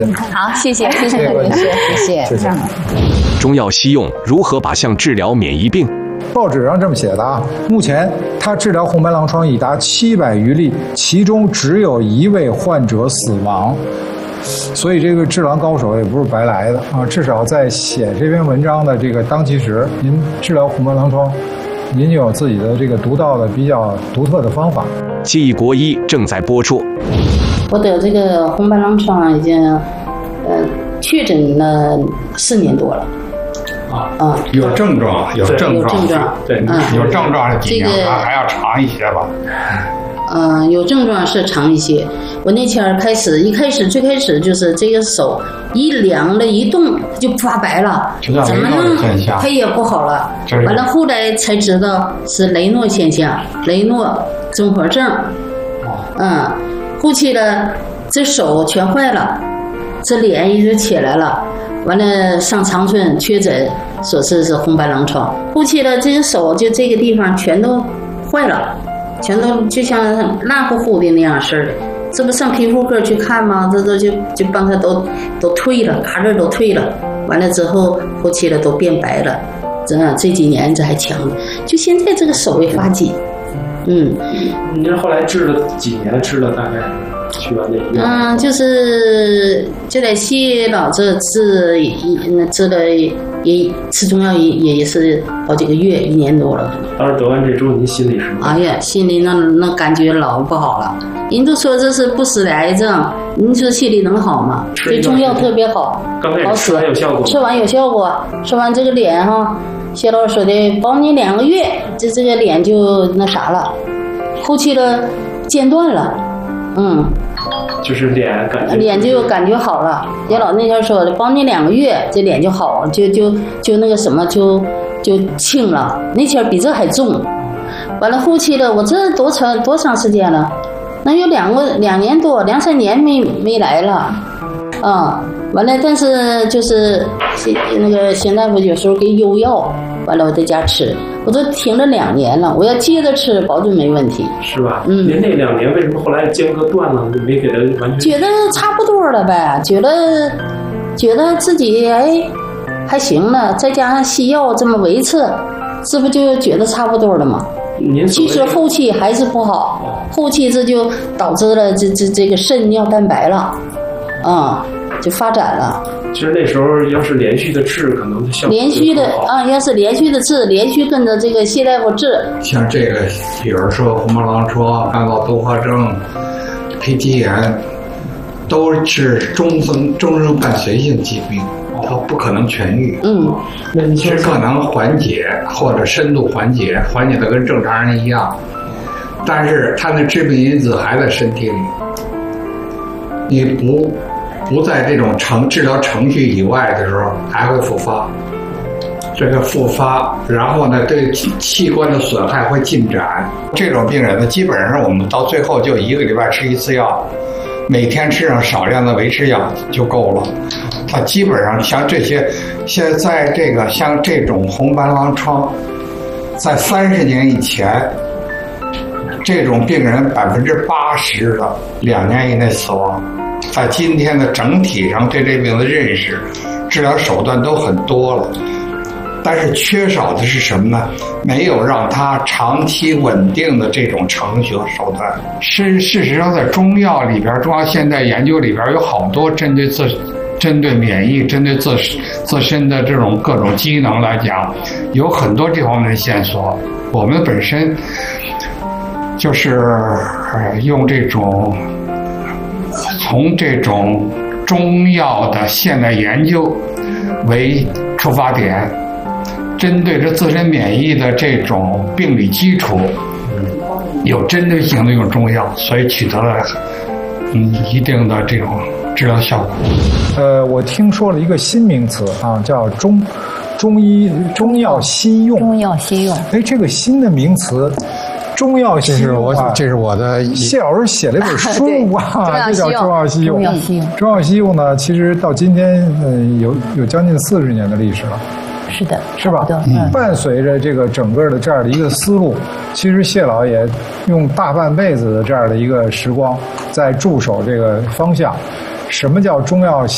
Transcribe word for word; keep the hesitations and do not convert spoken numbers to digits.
好，谢谢，谢谢刘律师，谢谢。 谢谢。 中药西用如何靶向治疗免疫病？ 报纸上这么写的啊，目前他治疗红斑狼疮已达七百余例，其中只有一位患者死亡。所以这个治狼高手也不是白来的啊！至少在写这篇文章的这个当其时，您治疗红斑狼疮，您就有自己的这个独到的、比较独特的方法。 记忆国医正在播出。 我得这个红斑狼疮已经，呃，确诊了四年多了。 啊， 嗯， 有症状，有症状， 有症状， 对， 嗯， 有症状是几年？ 这个还要长一些吧？ 嗯，有症状是长一些。我那前儿开始，一开始最开始就是这个手一凉了，一动就发白了，怎么弄它也不好了。完了后来才知道是雷诺现象，雷诺综合症。嗯，后期了，这手全坏了，这脸也就起来了。完了上长春确诊，说是是红斑狼疮。后期了，这个手就这个地方全都坏了，全都就像烂乎乎的那样似的。这不上皮肤科去看吗？这都就就帮他都都退了，嘎子都退了。完了之后，后期了都变白了。这这几年这还强，就现在这个手也发紧。嗯， 你这后来治了几年？治了大概去完那医院？ 嗯，就是就在西老这治一治了也吃中药也也是好几个月，一年多了。 当时得完这之后，您心里是？ 哎呀，心里那那感觉老不好了。人都说这是不死的癌症，你说心里能好吗？这中药特别好， 刚开始吃完有效果， 吃完有效果，吃完这个脸哈，谢老师说的，保你两个月，这这个脸就那啥了，后期的间断了，嗯。 就是脸感觉脸就感觉好了，叶老那天说的，帮你两个月，这脸就好，就就就那个什么，就就轻了。那天比这还重，完了后期了，我这多长多长时间了？那有两个两年多，两三年没没来了，啊、嗯，完了，但是就是那个邢大夫有时候给悠药，完了我在家吃。我都停了两年了，我要接着吃，保准没问题。 是吧？嗯。您那两年为什么后来间隔断了？你没给他完全？ 觉得差不多了呗，觉得觉得自己哎还行了，再加上西药这么维持，这不就觉得差不多了吗？ 您其实后期还是不好，后期这就导致了这这这个肾尿蛋白了，啊、嗯，就发展了。 其实那时候要是连续的治，可能效果连续的啊，要是连续的治，连续跟着这个谢大夫治。 像这个，有人说红斑狼疮、干燥多发症、皮肌炎，都是终生终生伴随性疾病，它不可能痊愈。 嗯， 只可能缓解或者深度缓解，缓解的跟正常人一样，但是它的致病因子还在身体里，你不。不在这种程治疗程序以外的时候，还会复发。这个复发，然后呢，对器官的损害会进展。这种病人呢，基本上我们到最后就一个礼拜吃一次药，每天吃上少量的维持药就够了。他基本上像这些，现在这个像这种红斑狼疮，在三十年以前，这种病人百分之八十的两年以内死亡。在今天的整体上对这病的认识、治疗手段都很多了，但是缺少的是什么呢？没有让它长期稳定的这种程序和手段。事事实上，在中药里边，中药现代研究里边有好多针对自、针对免疫、针对自自身的这种各种机能来讲，有很多这方面的线索。我们本身就是呃用这种。从这种中药的现代研究为出发点，针对着自身免疫的这种病理基础，有针对性的用中药，所以取得了嗯一定的这种治疗效果。 呃，我听说了一个新名词啊，叫中中医中药西用。 中药西用。 哎，这个新的名词。中药西用啊， 这是我的谢老师写了一本书啊，这叫中药西用。 中药西用， 中药西用呢，其实到今天，嗯，有有将近四十年的历史了。 是的， 是吧？嗯，伴随着这个整个的这样的一个思路，其实谢老也用大半辈子的这样的一个时光，在驻守这个方向。什么叫中药西